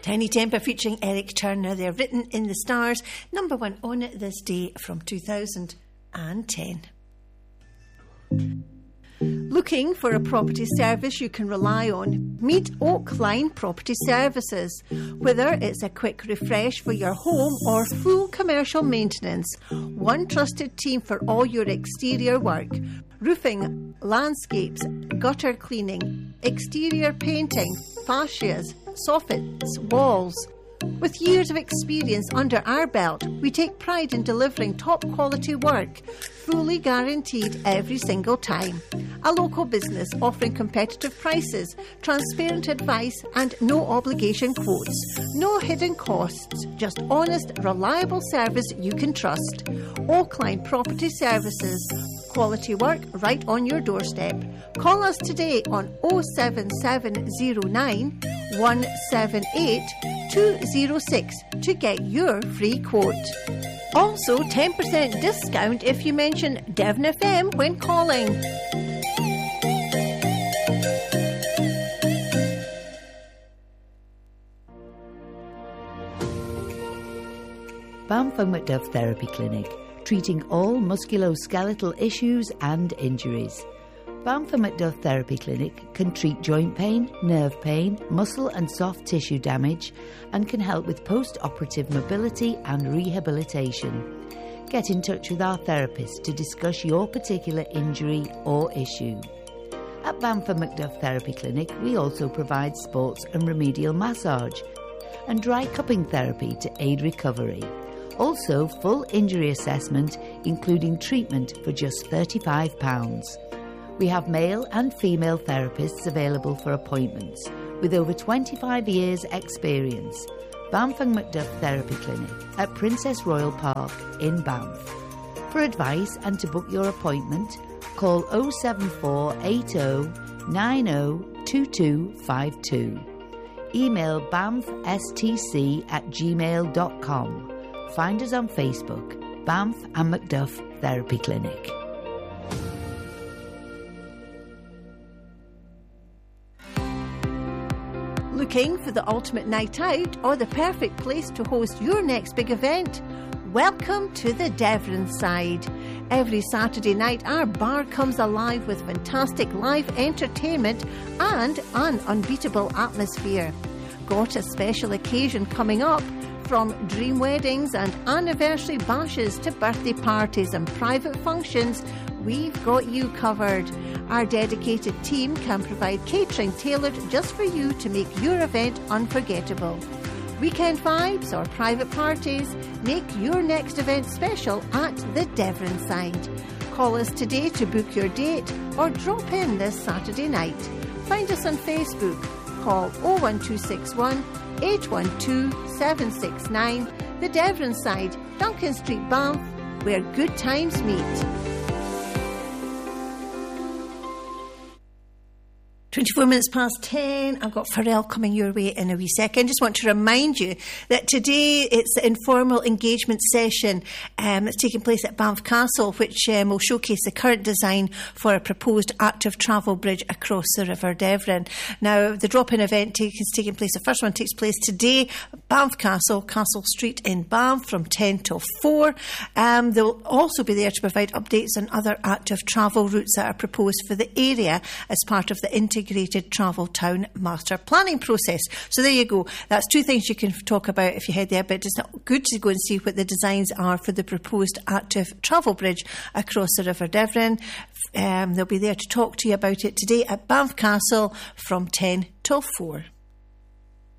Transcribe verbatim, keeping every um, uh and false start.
Tiny Temper featuring Eric Turner. They're Written in the Stars, number one on it this day from two thousand ten. Looking for a property service you can rely on? Meet Oakline Property Services. Whether it's a quick refresh for your home or full commercial maintenance, one trusted team for all your exterior work. Roofing, landscapes, gutter cleaning, exterior painting, fascias, soffits, walls. With years of experience under our belt, we take pride in delivering top quality work, fully guaranteed every single time. A local business offering competitive prices, transparent advice and no obligation quotes. No hidden costs, just honest, reliable service you can trust. Oakline Property Services. Quality work right on your doorstep. Call us today on oh seven seven oh nine, one seven eight, two oh six to get your free quote. Also, ten percent discount if you mention Devon F M when calling. Banff and Macduff Therapy Clinic, treating all musculoskeletal issues and injuries. Banff and Macduff Therapy Clinic can treat joint pain, nerve pain, muscle and soft tissue damage, and can help with post-operative mobility and rehabilitation. Get in touch with our therapist to discuss your particular injury or issue. At Banff and Macduff Therapy Clinic, we also provide sports and remedial massage and dry cupping therapy to aid recovery. Also, full injury assessment, including treatment for just thirty-five pounds. We have male and female therapists available for appointments, with over twenty-five years' experience. Banff and Macduff Therapy Clinic at Princess Royal Park in Banff. For advice and to book your appointment, call oh seven four eight oh nine oh two two five two. Email banffstc at gmail dot com. Find us on Facebook, Banff and Macduff Therapy Clinic. Looking for the ultimate night out or the perfect place to host your next big event? Welcome to the Devon Side. Every Saturday night, our bar comes alive with fantastic live entertainment and an unbeatable atmosphere. Got a special occasion coming up? From dream weddings and anniversary bashes to birthday parties and private functions, we've got you covered. Our dedicated team can provide catering tailored just for you to make your event unforgettable. Weekend vibes or private parties, make your next event special at the Devon Side. Call us today to book your date or drop in this Saturday night. Find us on Facebook. Call oh one two six one, eight one two, seven six nine. The Devon Side, Duncan Street, Banff, where good times meet. twenty-four minutes past ten. I've got Pharrell coming your way in a wee second. Just want to remind you that today it's the informal engagement session um, that's taking place at Banff Castle, which um, will showcase the current design for a proposed active travel bridge across the River Devon. Now, the drop-in event take, is taking place. The first one takes place today at Banff Castle, Castle Street in Banff from ten till four. Um, they'll also be there to provide updates on other active travel routes that are proposed for the area as part of the integrated Integrated Travel Town Master Planning process. So there you go. That's two things you can talk about if you head there, but it's not good to go and see what the designs are for the proposed active travel bridge across the River Devon. Um, they'll be there to talk to you about it today at Banff Castle from ten till four.